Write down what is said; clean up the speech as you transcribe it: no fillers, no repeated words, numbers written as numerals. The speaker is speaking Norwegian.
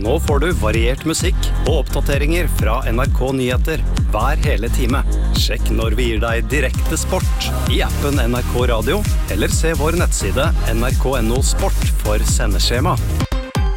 nå får du variert musikk og oppdateringer fra NRK Nyheter hver hele time. Sjekk når vi gir deg direkte sport i appen NRK Radio, eller se vår nettside nrk.no sport for sendeskjema.